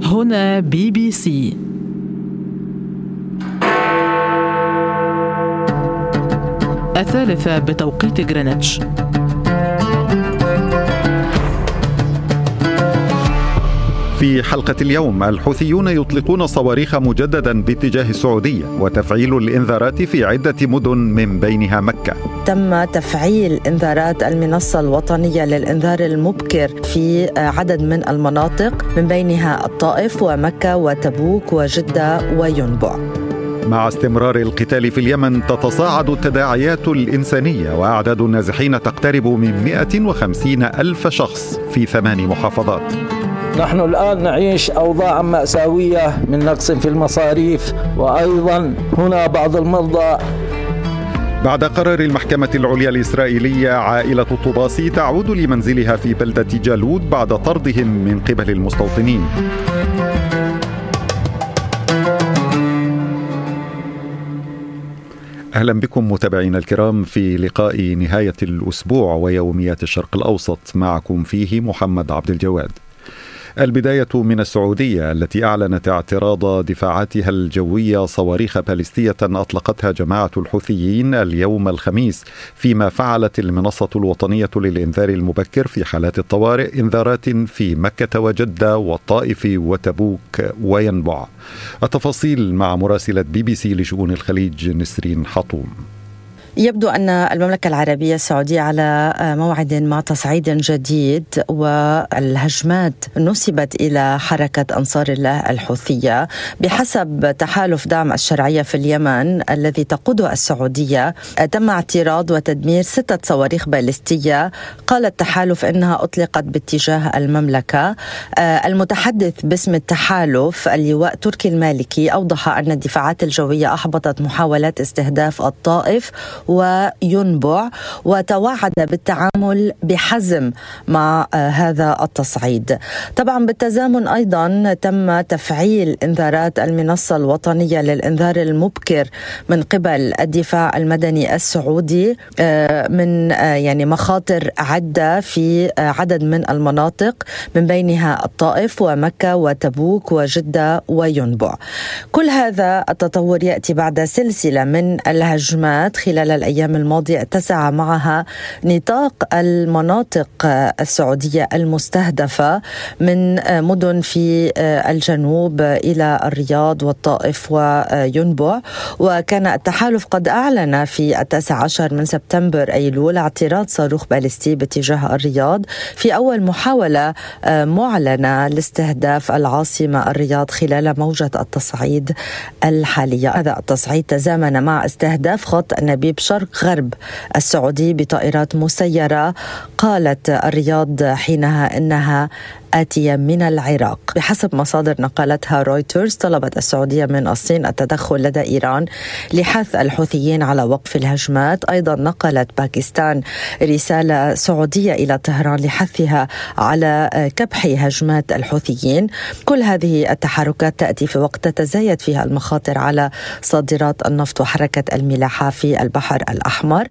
هنا BBC. الثالثة بتوقيت غرينتش. في حلقة اليوم، الحوثيون يطلقون صواريخ مجددا باتجاه السعودية وتفعيل الإنذارات في عدة مدن من بينها مكة. تم تفعيل إنذارات المنصة الوطنية للإنذار المبكر في عدد من المناطق من بينها الطائف ومكة وتبوك وجدة وينبع. مع استمرار القتال في اليمن تتصاعد التداعيات الإنسانية، وأعداد النازحين تقترب من 150 ألف شخص في 8 محافظات. نحن الآن نعيش أوضاعا مأساوية من نقص في المصاريف، وأيضا هنا بعض المرضى. بعد قرار المحكمة العليا الإسرائيلية، عائلة الطباسي تعود لمنزلها في بلدة جالود بعد طردهم من قبل المستوطنين. أهلا بكم متابعينا الكرام في لقاء نهاية الأسبوع ويوميات الشرق الأوسط، معكم فيه محمد عبد الجواد. البداية من السعودية التي أعلنت اعتراض دفاعاتها الجوية صواريخ باليستية أطلقتها جماعة الحوثيين اليوم الخميس، فيما فعلت المنصة الوطنية للإنذار المبكر في حالات الطوارئ إنذارات في مكة وجدة والطائف وتبوك وينبع. التفاصيل مع مراسلة BBC لشؤون الخليج نسرين حطوم. يبدو أن المملكة العربية السعودية على موعد مع تصعيد جديد، والهجمات نسبت إلى حركة أنصار الله الحوثية بحسب تحالف دعم الشرعية في اليمن الذي تقوده السعودية. تم اعتراض وتدمير 6 صواريخ باليستية. قال التحالف إنها أطلقت باتجاه المملكة. المتحدث باسم التحالف اللواء تركي المالكي أوضح أن الدفاعات الجوية أحبطت محاولات استهداف الطائف وينبع، وتوعد بالتعامل بحزم مع هذا التصعيد. طبعا بالتزامن أيضا تم تفعيل إنذارات المنصة الوطنية للإنذار المبكر من قبل الدفاع المدني السعودي من مخاطر عدة في عدد من المناطق من بينها الطائف ومكة وتبوك وجدة وينبع. كل هذا التطور يأتي بعد سلسلة من الهجمات خلال الأيام الماضية اتسع معها نطاق المناطق السعودية المستهدفة من مدن في الجنوب إلى الرياض والطائف وينبع. وكان التحالف قد أعلن في 19 من سبتمبر أيلول اعتراض صاروخ باليستي باتجاه الرياض في أول محاولة معلنة لاستهداف العاصمة الرياض خلال موجة التصعيد الحالية. هذا التصعيد تزامن مع استهداف خط النبيب شرق غرب السعودي بطائرات مسيرة. قالت الرياض حينها إنها آتية من العراق. بحسب مصادر نقلتها رويترز، طلبت السعودية من الصين التدخل لدى إيران لحث الحوثيين على وقف الهجمات. أيضا نقلت باكستان رسالة سعودية إلى طهران لحثها على كبح هجمات الحوثيين. كل هذه التحركات تأتي في وقت تتزايد فيها المخاطر على صادرات النفط وحركة الملاحة في البحر الأحمر.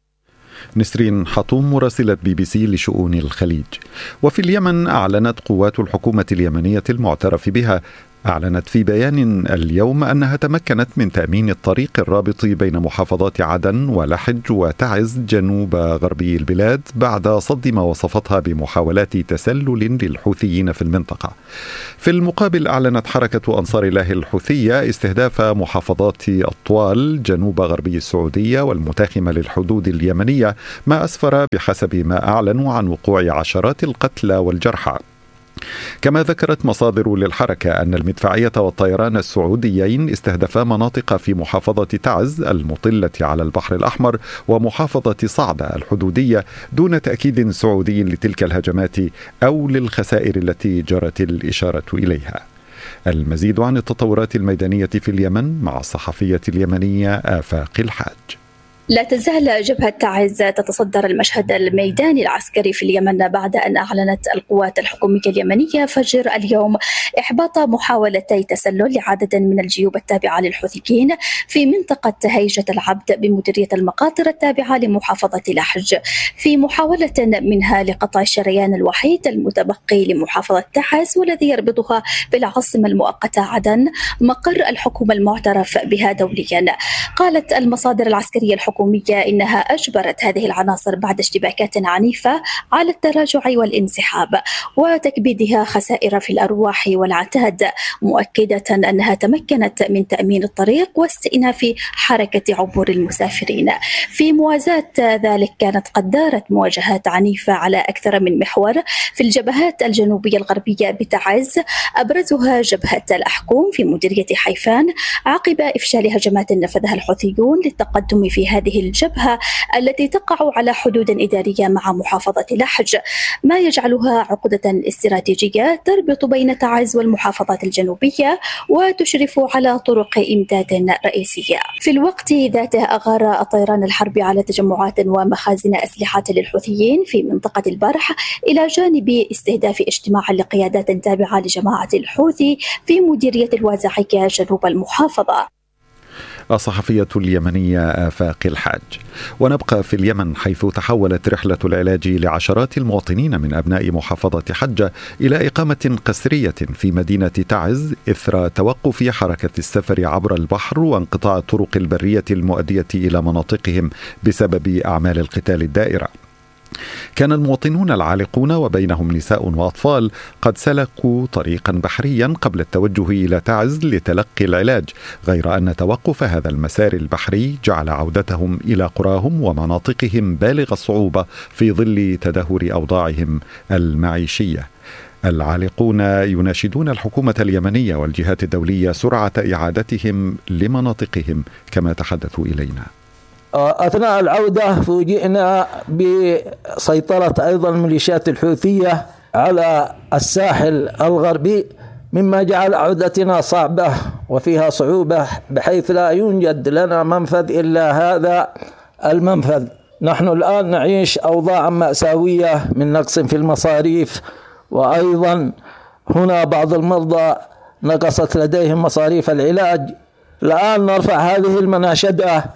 نسرين حطوم مراسلة BBC لشؤون الخليج. وفي اليمن أعلنت قوات الحكومة اليمنية المعترف بها في بيان اليوم أنها تمكنت من تأمين الطريق الرابط بين محافظات عدن ولحج وتعز جنوب غربي البلاد بعد صد ما وصفتها بمحاولات تسلل للحوثيين في المنطقة. في المقابل أعلنت حركة أنصار الله الحوثية استهداف محافظات الطوال جنوب غربي السعودية والمتاخمة للحدود اليمنية، ما أسفر بحسب ما أعلنوا عن وقوع عشرات القتلى والجرحى. كما ذكرت مصادر للحركة أن المدفعية والطيران السعوديين استهدفا مناطق في محافظة تعز المطلة على البحر الأحمر ومحافظة صعدة الحدودية دون تأكيد سعودي لتلك الهجمات أو للخسائر التي جرت الإشارة إليها. المزيد عن التطورات الميدانية في اليمن مع الصحفية اليمنية آفاق الحاج. لا تزال جبهة تعز تتصدر المشهد الميداني العسكري في اليمن بعد أن أعلنت القوات الحكومية اليمنية فجر اليوم إحباط محاولتي تسلل لعدد من الجيوب التابعة للحوثيين في منطقة هيجة العبد بمديرية المقاطر التابعة لمحافظة لحج، في محاولة منها لقطع الشريان الوحيد المتبقي لمحافظة تعز والذي يربطها بالعاصمة المؤقتة عدن مقر الحكومة المعترف بها دوليا. قالت المصادر العسكرية الحكومية إنها أجبرت هذه العناصر بعد اشتباكات عنيفة على التراجع والانسحاب وتكبيدها خسائر في الأرواح والعتاد، مؤكدة أنها تمكنت من تأمين الطريق واستئناف حركة عبور المسافرين. في موازاة ذلك كانت قد دارت مواجهات عنيفة على أكثر من محور في الجبهات الجنوبية الغربية بتعز، أبرزها جبهة الأحكوم في مديرية حيفان عقب إفشال هجمات نفذها الحوثيون للتقدم في هذه الجبهة التي تقع على حدود إدارية مع محافظة لحج، ما يجعلها عقدة استراتيجية تربط بين تعز والمحافظات الجنوبية وتشرف على طرق إمداد رئيسية. في الوقت ذاته أغار الطيران الحربي على تجمعات ومخازن أسلحة للحوثيين في منطقة البرح، إلى جانب استهداف اجتماع لقيادات تابعة لجماعة الحوثي في مديرية الوازعية جنوب المحافظة. الصحفية اليمنية آفاق الحاج. ونبقى في اليمن حيث تحولت رحلة العلاج لعشرات المواطنين من أبناء محافظة حجة إلى إقامة قسرية في مدينة تعز إثر توقف حركة السفر عبر البحر وانقطاع الطرق البرية المؤدية إلى مناطقهم بسبب أعمال القتال الدائرة. كان المواطنون العالقون وبينهم نساء وأطفال قد سلكوا طريقا بحريا قبل التوجه إلى تعز لتلقي العلاج، غير أن توقف هذا المسار البحري جعل عودتهم إلى قراهم ومناطقهم بالغ الصعوبة في ظل تدهور أوضاعهم المعيشية. العالقون يناشدون الحكومة اليمنية والجهات الدولية سرعة إعادتهم لمناطقهم كما تحدثوا إلينا. أثناء العودة فوجئنا بسيطرة أيضا الميليشيات الحوثية على الساحل الغربي، مما جعل عودتنا صعبة وفيها صعوبة بحيث لا يوجد لنا منفذ إلا هذا المنفذ. نحن الآن نعيش أوضاعا مأساوية من نقص في المصاريف، وأيضا هنا بعض المرضى نقصت لديهم مصاريف العلاج. الآن نرفع هذه المناشدة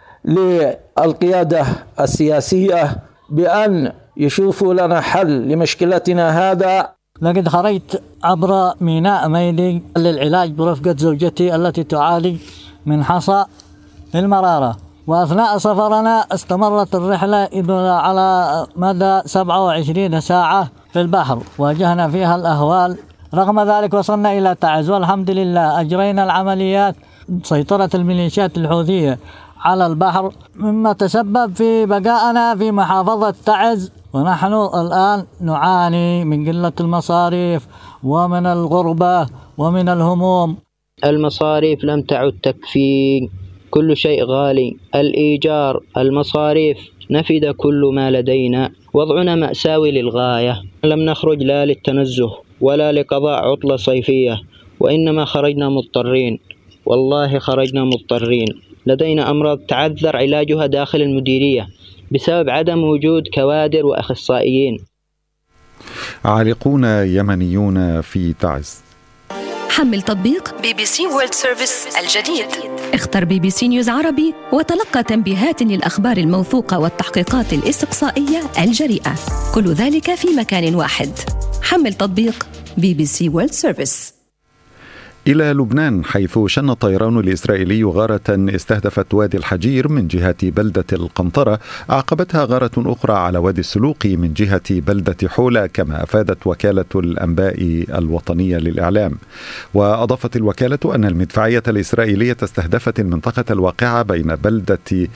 للقيادة السياسية بأن يشوفوا لنا حل لمشكلتنا هذا. لقد خرجت عبر ميناء ميلي للعلاج برفقة زوجتي التي تعاني من حصى المرارة، وأثناء سفرنا استمرت الرحلة على مدى 27 ساعة في البحر، واجهنا فيها الأهوال. رغم ذلك وصلنا إلى تعز والحمد لله أجرينا العمليات. سيطرة الميليشيات الحوثية على البحر مما تسبب في بقائنا في محافظة تعز، ونحن الآن نعاني من قلة المصاريف ومن الغربة ومن الهموم. المصاريف لم تعد تكفي، كل شيء غالي، الإيجار، المصاريف، نفد كل ما لدينا. وضعنا مأساوي للغاية. لم نخرج لا للتنزه ولا لقضاء عطلة صيفية، وإنما خرجنا مضطرين، والله خرجنا مضطرين. لدينا أمراض تعذر علاجها داخل المديرية بسبب عدم وجود كوادر وأخصائيين. عالقون يمنيون في تعز. حمل تطبيق BBC World Service الجديد، اختر BBC News عربي وتلقى تنبيهات للأخبار الموثوقة والتحقيقات الاستقصائية الجريئة، كل ذلك في مكان واحد. حمل تطبيق BBC World Service. إلى لبنان حيث شن الطيران الإسرائيلي غارة استهدفت وادي الحجير من جهة بلدة القنطرة، أعقبتها غارة أخرى على وادي السلوقي من جهة بلدة حولة، كما أفادت وكالة الأنباء الوطنية للإعلام. وأضافت الوكالة أن المدفعية الإسرائيلية استهدفت المنطقة الواقعة بين بلدة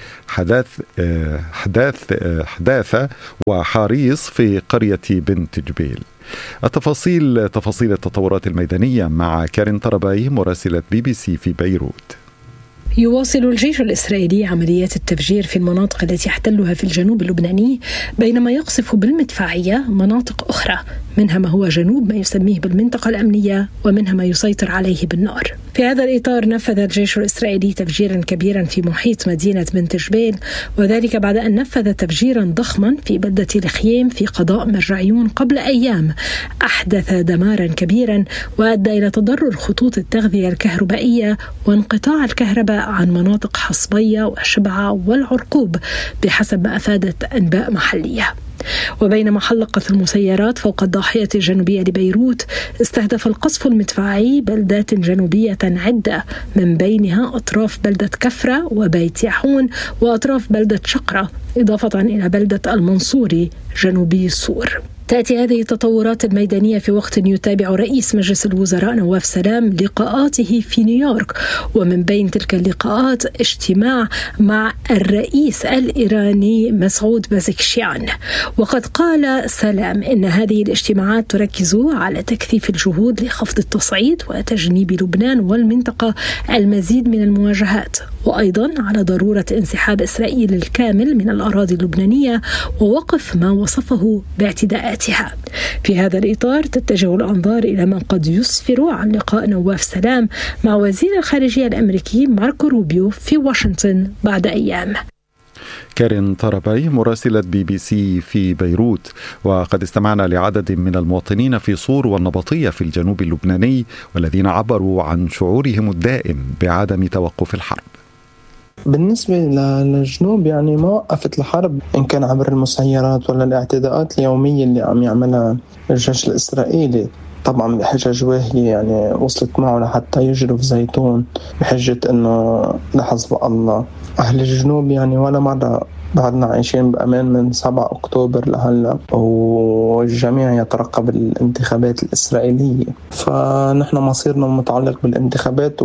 حداثة وحاريص في قرية بنت جبيل. تفاصيل التطورات الميدانية مع كارين طرباي مراسلة BBC في بيروت. يواصل الجيش الإسرائيلي عمليات التفجير في المناطق التي يحتلها في الجنوب اللبناني، بينما يقصف بالمدفعية مناطق أخرى، منها ما هو جنوب ما يسميه بالمنطقة الأمنية، ومنها ما يسيطر عليه بالنار. في في هذا الإطار نفذ الجيش الإسرائيلي تفجيرا كبيرا في محيط مدينة بنت جبيل، وذلك بعد أن نفذ تفجيرا ضخما في بلدة الخيم في قضاء مرجعيون قبل أيام أحدث دمارا كبيرا وأدى إلى تضرر خطوط التغذية الكهربائية وانقطاع الكهرباء عن مناطق حصبية وشبعة والعرقوب بحسب ما أفادت أنباء محلية. وبينما حلقت المسيرات فوق الضاحية الجنوبية لبيروت، استهدف القصف المدفعي بلدات جنوبية عدة، من بينها أطراف بلدة كفرة وبيت يحون وأطراف بلدة شقرة، إضافة إلى بلدة المنصوري جنوبي سور. تأتي هذه التطورات الميدانية في وقت يتابع رئيس مجلس الوزراء نواف سلام لقاءاته في نيويورك، ومن بين تلك اللقاءات اجتماع مع الرئيس الإيراني مسعود بازكشيان. وقد قال سلام إن هذه الاجتماعات تركز على تكثيف الجهود لخفض التصعيد وتجنيب لبنان والمنطقة المزيد من المواجهات، وأيضا على ضرورة انسحاب إسرائيل الكامل من الأراضي اللبنانية ووقف ما وصفه باعتداءات. في هذا الإطار تتجه الأنظار إلى ما قد يسفر عن لقاء نواف سلام مع وزير الخارجية الأمريكي ماركو روبيو في واشنطن بعد أيام. كارين طربي مراسلة BBC في بيروت. وقد استمعنا لعدد من المواطنين في صور والنبطية في الجنوب اللبناني والذين عبروا عن شعورهم الدائم بعدم توقف الحرب. بالنسبة للجنوب يعني ما وقفت الحرب، إن كان عبر المسيرات ولا الاعتداءات اليومية اللي عم يعملها الجيش الإسرائيلي، طبعا بحجج واهية يعني وصلت معه لحتى يجرف زيتون بحجة إنه لحظب الله. أهل الجنوب يعني ولا مرة بعدنا عايشين بأمان من 7 أكتوبر لهلا، والجميع يترقب الانتخابات الإسرائيلية، فنحن مصيرنا متعلق بالانتخابات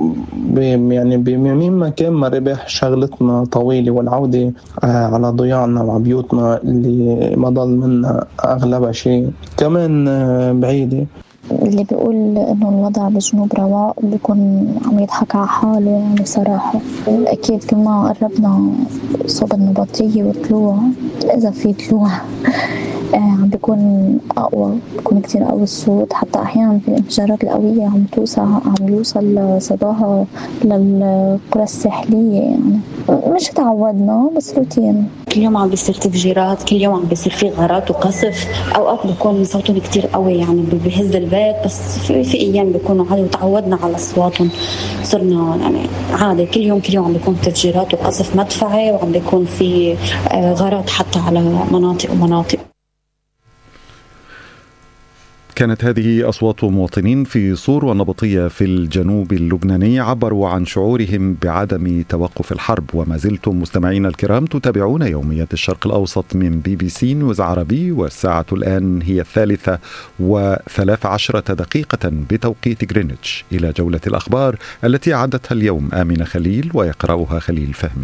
يعني بمين ما كان ما ربح شغلتنا طويلة، والعودة على ضياعنا وعبيوتنا اللي ما ضل منها أغلب شيء كمان بعيدة. اللي بيقول إنه الوضع بجنوب رواق بيكون عم يضحك على حاله يعني صراحة. أكيد كل ما قربنا صوب النبطية والطلوع، إذا في طلوع عم بيكون أقوى، بيكون كتير قوي الصوت، حتى أحيانا في الانفجارات القوية عم يوصل صداها للقرى الساحلية. يعني مش تعودنا بس روتين. كل يوم عم بيصير تفجيرات، كل يوم عم بيصير في غارات وقصف، أوقات بيكون صوتهم كتير قوي يعني بيهز البيت، بس في أيام بيكونوا عادي وتعودنا على أصواتهم، صرنا يعني عادي. كل يوم عم بيكون تفجيرات وقصف مدفعي، وعم بيكون في غارات حتى على مناطق ومناطق. كانت هذه أصوات مواطنين في صور والنبطية في الجنوب اللبناني عبروا عن شعورهم بعدم توقف الحرب. وما زلتم مستمعين الكرام تتابعون يوميات الشرق الأوسط من BBC نيوز عربي، والساعة الآن هي 3:13 بتوقيت غرينتش. إلى جولة الأخبار التي أعدتها اليوم آمنة خليل ويقرأها خليل فهمي.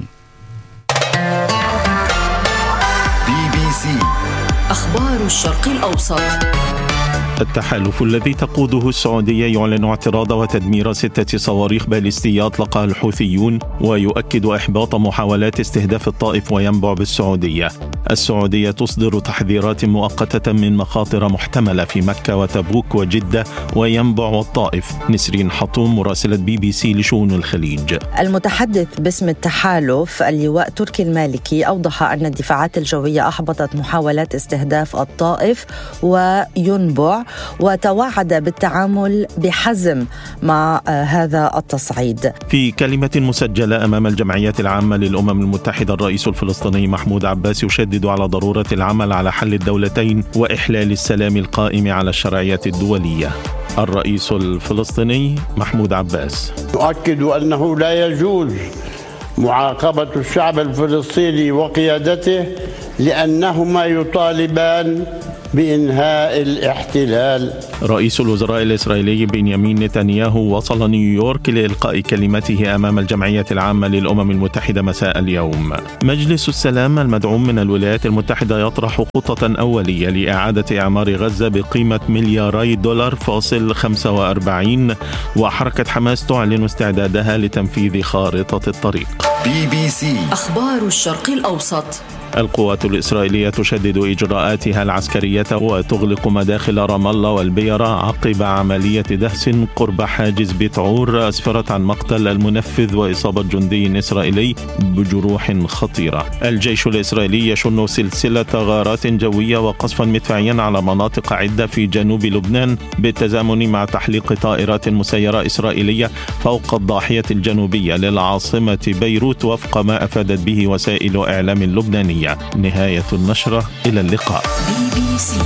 BBC أخبار الشرق الأوسط. التحالف الذي تقوده السعودية يعلن اعتراض وتدمير 6 صواريخ باليستية أطلقها الحوثيون، ويؤكد إحباط محاولات استهداف الطائف وينبع بالسعودية. السعودية تصدر تحذيرات مؤقتة من مخاطر محتملة في مكة وتبوك وجدة وينبع والطائف. نسرين حطوم مراسلة BBC لشؤون الخليج. المتحدث باسم التحالف اللواء تركي المالكي أوضح أن الدفاعات الجوية أحبطت محاولات استهداف الطائف وينبع، وتوعد بالتعامل بحزم مع هذا التصعيد. في كلمة مسجلة أمام الجمعية العامة للأمم المتحدة، الرئيس الفلسطيني محمود عباس يشدد على ضرورة العمل على حل الدولتين وإحلال السلام القائم على الشرعية الدولية. الرئيس الفلسطيني محمود عباس يؤكد أنه لا يجوز معاقبة الشعب الفلسطيني وقيادته لأنهما يطالبان بإنهاء الاحتلال. رئيس الوزراء الإسرائيلي بنيامين نتنياهو وصل نيويورك لإلقاء كلمته أمام الجمعية العامة للأمم المتحدة مساء اليوم. مجلس السلام المدعوم من الولايات المتحدة يطرح خطة أولية لإعادة إعمار غزة بقيمة $2.45 وحركة حماس تعلن استعدادها لتنفيذ خارطة الطريق. BBC أخبار الشرق الأوسط. القوات الإسرائيلية تشدد إجراءاتها العسكرية وتغلق مداخل رام الله والبيرة عقب عملية دهس قرب حاجز بيت عور أسفرت عن مقتل المنفذ وإصابة جندي إسرائيلي بجروح خطيرة. الجيش الإسرائيلي يشن سلسلة غارات جوية وقصفا مدفعيا على مناطق عدة في جنوب لبنان بالتزامن مع تحليق طائرات مسيرة إسرائيلية فوق الضاحية الجنوبية للعاصمة بيروت وفق ما أفادت به وسائل إعلام لبنانية. نهاية النشرة، إلى اللقاء. BBC.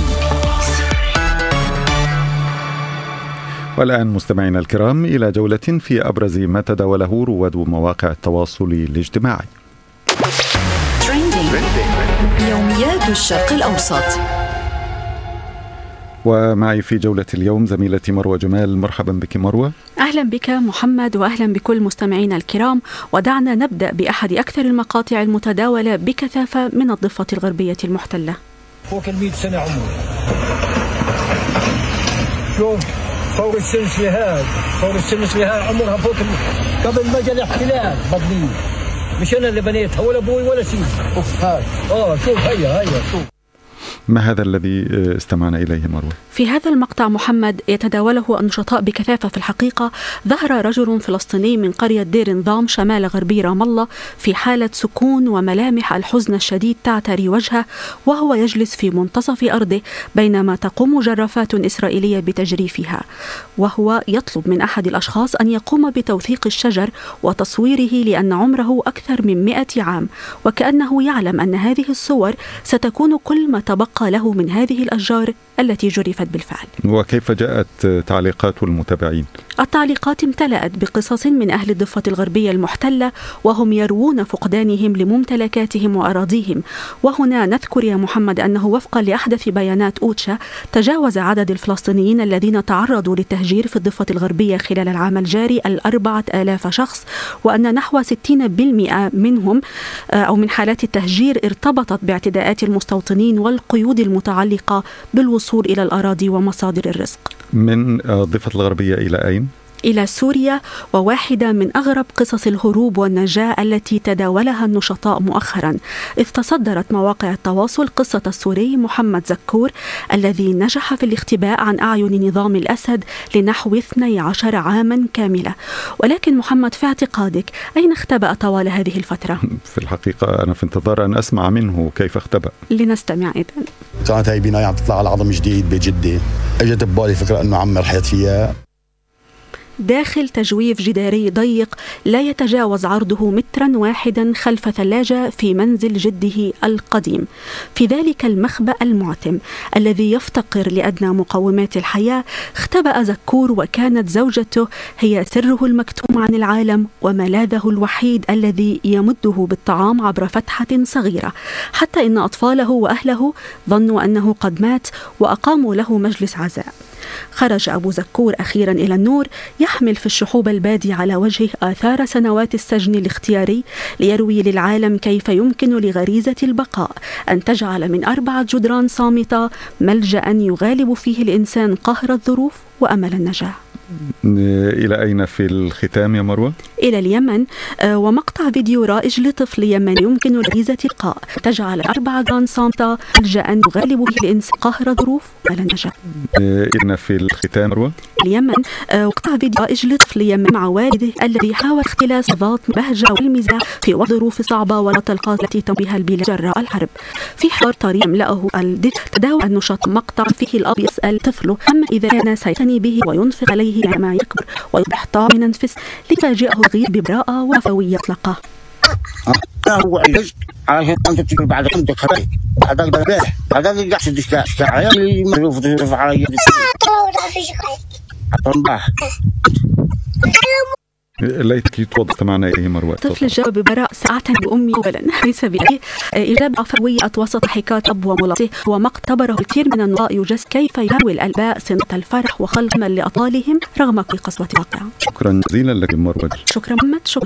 والآن مستمعينا الكرام إلى جولة في أبرز ما تداوله رواد مواقع التواصل الاجتماعي. يوميات الشرق الأوسط. ومعي في جولة اليوم زميلتي مروى جمال. مرحبا بك مروى. أهلا بك محمد، وأهلا بكل مستمعينا الكرام. ودعنا نبدأ بأحد أكثر المقاطع المتداولة بكثافة من الضفة الغربية المحتلة. فوق 100 سنة عمره، شوف فوق السن سليهاد عمرها فوق قبل ما جاء الاحتلال بطنين، مش أنا اللي بنيتها ولا أبوي ولا سيدي. شوف هيا شوف. ما هذا الذي استمعنا إليه مروة؟ في هذا المقطع محمد يتداوله النشطاء بكثافة. في الحقيقة ظهر رجل فلسطيني من قرية دير نظام شمال غربي رام الله في حالة سكون وملامح الحزن الشديد تعتري وجهه، وهو يجلس في منتصف أرضه بينما تقوم جرافات إسرائيلية بتجريفها، وهو يطلب من أحد الأشخاص أن يقوم بتوثيق الشجر وتصويره لأن عمره أكثر من 100 عام، وكأنه يعلم أن هذه الصور ستكون كل ما تبقى له من هذه الأشجار التي جرفت بالفعل. وكيف جاءت تعليقات المتابعين؟ التعليقات امتلأت بقصص من أهل الضفة الغربية المحتلة وهم يروون فقدانهم لممتلكاتهم وأراضيهم. وهنا نذكر يا محمد أنه وفقا لأحدث بيانات أوتشا تجاوز عدد الفلسطينيين الذين تعرضوا للتهجير في الضفة الغربية خلال العام الجاري 4,000 شخص، وأن نحو 60% منهم أو من حالات التهجير ارتبطت باعتداءات المستوطنين والقيود المتعلقة بالوصول إلى الأراضي ومصادر الرزق. من الضفة الغربية إلى أين؟ إلى سوريا، وواحدة من أغرب قصص الهروب والنجاة التي تداولها النشطاء مؤخرا، إذ تصدرت مواقع التواصل قصة السوري محمد زكور الذي نجح في الاختباء عن أعين نظام الأسد لنحو 12 عاما كاملة. ولكن محمد، في اعتقادك أين اختبأ طوال هذه الفترة؟ في الحقيقة أنا في انتظار أن أسمع منه كيف اختبأ. لنستمع إذن. كانت هاي بناية عم تطلع على عظم جديد بجدة، اجت ببالي فكرة أنه عمر حياة فيها داخل تجويف جداري ضيق لا يتجاوز عرضه 1 متر خلف ثلاجة في منزل جده القديم، في ذلك المخبأ المعتم الذي يفتقر لأدنى مقومات الحياة. اختبأ زكور وكانت زوجته هي سره المكتوم عن العالم وملاذه الوحيد الذي يمده بالطعام عبر فتحة صغيرة، حتى إن أطفاله وأهله ظنوا أنه قد مات وأقاموا له مجلس عزاء. خرج أبو زكور أخيرا إلى النور يحمل في الشحوب البادي على وجهه آثار سنوات السجن الاختياري، ليروي للعالم كيف يمكن لغريزة البقاء أن تجعل من 4 جدران صامتة ملجأ يغالب فيه الإنسان قهر الظروف وأمل النجاة. إلى أين في الختام يا مروة؟ إلى اليمن، ومقطع فيديو رائج لطفل يمني يمكن لغريزة البقاء تجعل 4 جدران صامتة ملجأ يغالب فيه الإنسان قهر الظروف وأمل النجاة. إلى في الختام مروة؟ اليمن، مقطع فيديو رائج لطفل يمني مع والده الذي حاول اختلاس لحظات بهجة والمزاح في وضع ظروف صعبة والطلقات التي تم بها البلاد جراء الحرب. في حوار طريق يملأه الدف تداول النشاط مقطع فيه الأب يسأل طفله أما إذا كان سيعتني به وينفق عليه ما يكبر ويصبح طامنا نفس، ليفاجئه الغير ببراءة وفوية إطلاقه. هو عجزت علشان أنت تقول بعد عندك خبرك هذا البارح هذا اللي قاعد تدش عيالي مصروف تصرف علي ليتك توضحت معنا إيه مروة. طفل جاوب ببراء ساعة بأمي أولا ليس بأي إجابة عفوية وسط حكاية أب وملاته، ومقتبره الكثير من النقاء يجس كيف يهوي الآباء سنة الفرح وخلق أمل لأطفالهم رغم كل قسوة الواقع. شكرا جزيلا لك مروة. شكرا محمد. شكرا